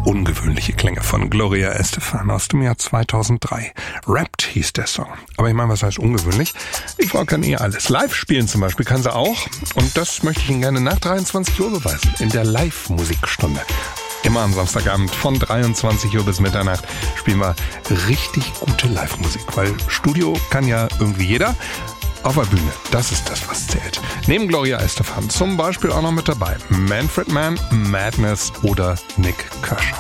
Ungewöhnliche Klänge von Gloria Estefan aus dem Jahr 2003. Wrapped hieß der Song. Aber ich meine, was heißt ungewöhnlich? Die Frau kann alles. Live spielen zum Beispiel kann sie auch. Und das möchte ich Ihnen gerne nach 23 Uhr beweisen. In der Live-Musikstunde. Immer am Samstagabend von 23 Uhr bis Mitternacht spielen wir richtig gute Live-Musik. Weil Studio kann ja irgendwie jeder. Auf der Bühne, das ist das, was zählt. Neben Gloria Estefan zum Beispiel auch noch mit dabei Manfred Mann, Madness oder Nick Kershaw.